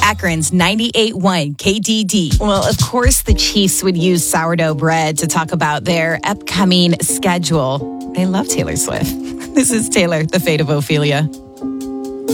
Akron's 98.1 KDD. Well, of course, the Chiefs would use sourdough bread to talk about their upcoming schedule. They love Taylor Swift. This is Taylor, the Fate of Ophelia.